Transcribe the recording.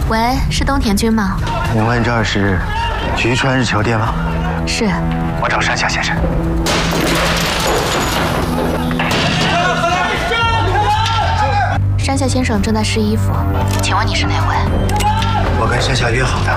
喂，是东田君吗？ 请问这是菊川日球店吗？ 是。 我找山下先生。 山下先生正在试衣服，请问你是哪位？ 我跟山下约好的，